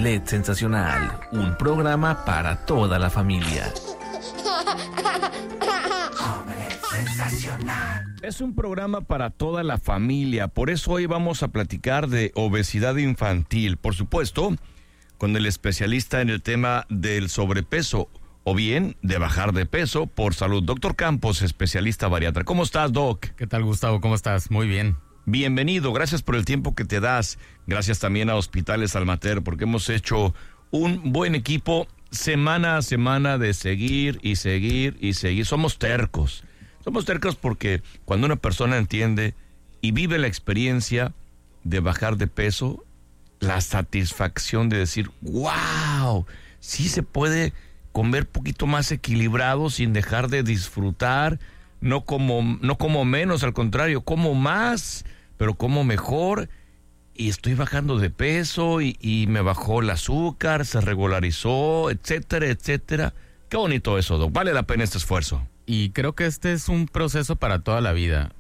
Omelette Sensacional, un programa para toda la familia. Es un programa para toda la familia, por eso hoy vamos a platicar de obesidad infantil, por supuesto, con el especialista en el tema del sobrepeso o bien de bajar de peso por salud. Doctor Campos, especialista bariatra. ¿Cómo estás, Doc? ¿Qué tal, Gustavo? ¿Cómo estás? Muy bien. Bienvenido, gracias por el tiempo que te das. Gracias también a Hospitales Almater, porque hemos hecho un buen equipo semana a semana de seguir y seguir y seguir. Somos tercos porque cuando una persona entiende y vive la experiencia de bajar de peso, la satisfacción de decir, wow, sí se puede comer poquito más equilibrado sin dejar de disfrutar, no como menos, al contrario, como más, pero como mejor, y estoy bajando de peso y me bajó el azúcar, se regularizó, etcétera, etcétera. Qué bonito eso, Doc. Vale la pena este esfuerzo. Y creo que este es un proceso para toda la vida.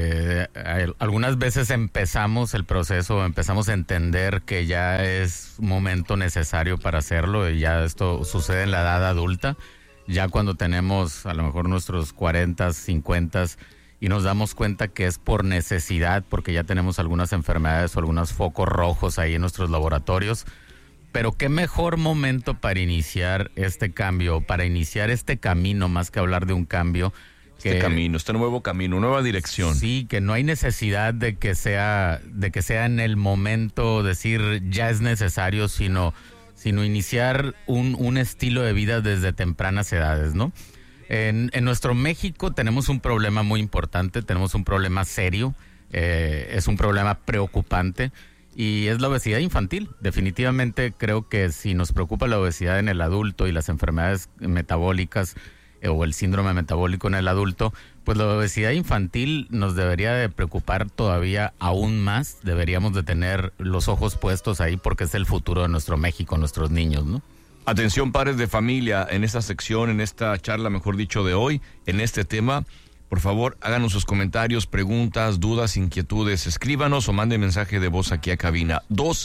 Algunas veces empezamos el proceso, empezamos a entender que ya es un momento necesario para hacerlo, y ya esto sucede en la edad adulta, ya cuando tenemos a lo mejor nuestros 40, 50 y nos damos cuenta que es por necesidad, porque ya tenemos algunas enfermedades o algunos focos rojos ahí en nuestros laboratorios. Pero qué mejor momento para iniciar este cambio, para iniciar este camino, más que hablar de un cambio. Este nuevo camino, nueva dirección. Sí, que no hay necesidad de que sea en el momento decir ya es necesario, sino iniciar un estilo de vida desde tempranas edades, ¿no? En nuestro México tenemos un problema muy importante, tenemos un problema serio, es un problema preocupante. Y es la obesidad infantil. Definitivamente creo que si nos preocupa la obesidad en el adulto y las enfermedades metabólicas o el síndrome metabólico en el adulto, pues la obesidad infantil nos debería de preocupar todavía aún más. Deberíamos de tener los ojos puestos ahí porque es el futuro de nuestro México, nuestros niños, ¿no? Atención, padres de familia, en esta sección, en esta charla, mejor dicho, de hoy, en este tema. Por favor, háganos sus comentarios, preguntas, dudas, inquietudes. Escríbanos o mande mensaje de voz aquí a cabina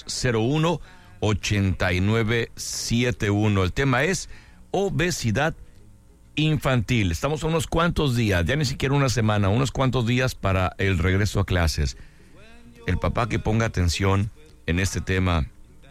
201-8971. El tema es obesidad infantil. Estamos a unos cuantos días, ya ni siquiera una semana, unos cuantos días para el regreso a clases. El papá que ponga atención en este tema,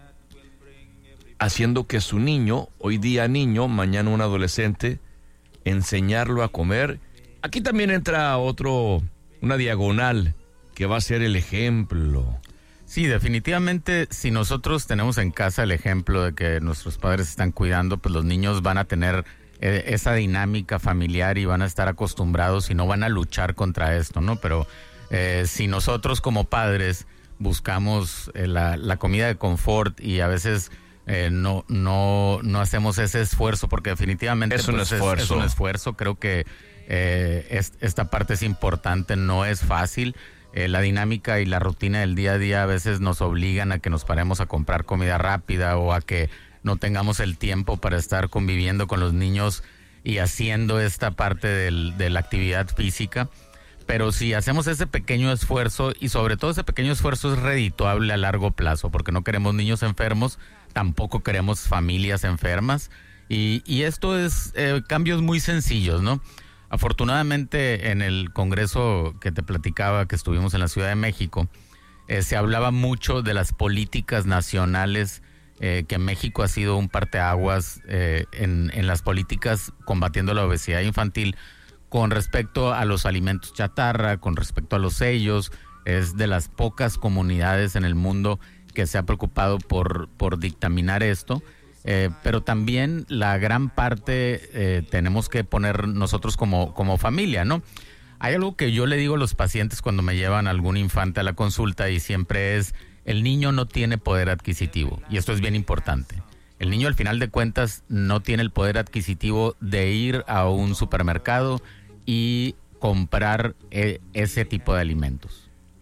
haciendo que su niño, hoy día niño, mañana un adolescente, enseñarlo a comer. Aquí también entra una diagonal que va a ser el ejemplo. Sí, definitivamente, si nosotros tenemos en casa el ejemplo de que nuestros padres están cuidando, pues los niños van a tener esa dinámica familiar y van a estar acostumbrados y no van a luchar contra esto, ¿no? Pero si nosotros como padres buscamos la comida de confort y a veces no hacemos ese esfuerzo, porque definitivamente es un esfuerzo, creo que esta parte es importante, no es fácil. La dinámica y la rutina del día a día a veces nos obligan a que nos paremos a comprar comida rápida o a que no tengamos el tiempo para estar conviviendo con los niños y haciendo esta parte de la actividad física. Pero si hacemos ese pequeño esfuerzo, y sobre todo ese pequeño esfuerzo es redituable a largo plazo, porque no queremos niños enfermos, tampoco queremos familias enfermas, y esto es cambios muy sencillos, ¿no? Afortunadamente, en el congreso que te platicaba, que estuvimos en la Ciudad de México, se hablaba mucho de las políticas nacionales, que México ha sido un parteaguas en las políticas combatiendo la obesidad infantil con respecto a los alimentos chatarra, con respecto a los sellos. Es de las pocas comunidades en el mundo que se ha preocupado por dictaminar esto. Pero también la gran parte tenemos que poner nosotros como familia, ¿no? Hay algo que yo le digo a los pacientes cuando me llevan algún infante a la consulta, y siempre es: el niño no tiene poder adquisitivo, y esto es bien importante. El niño, al final de cuentas, no tiene el poder adquisitivo de ir a un supermercado y comprar ese tipo de alimentos.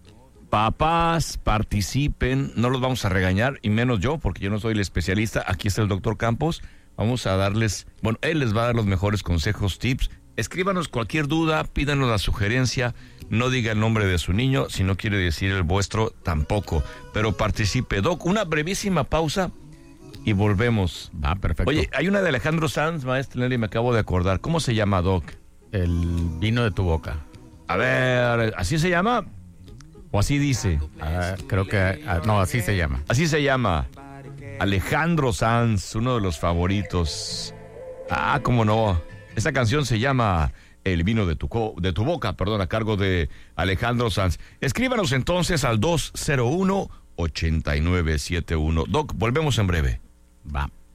Papás, participen, no los vamos a regañar, y menos yo, porque yo no soy el especialista. Aquí está el doctor Campos. Vamos a darles, él les va a dar los mejores consejos, tips. Escríbanos cualquier duda, pídanos la sugerencia. No diga el nombre de su niño, si no quiere decir el vuestro tampoco, pero participe. Doc, una brevísima pausa y volvemos. Va, perfecto. Oye, hay una de Alejandro Sanz, maestro Nelly, me acabo de acordar. ¿Cómo se llama, Doc? El vino de tu boca. A ver, ¿así se llama? ¿O así dice? Creo que... no, así se llama. Así se llama. Alejandro Sanz, uno de los favoritos. Cómo no. Esta canción se llama El vino de tu boca, perdón, a cargo de Alejandro Sanz. Escríbanos entonces al 201-8971. Doc, volvemos en breve. Va.